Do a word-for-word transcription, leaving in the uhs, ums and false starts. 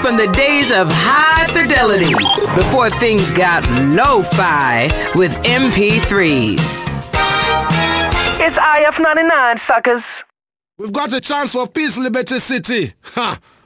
from the days of high fidelity before things got lo-fi with M P threes. It's I F ninety-nine, suckers. We've got a chance for peace, liberty, city. Ha!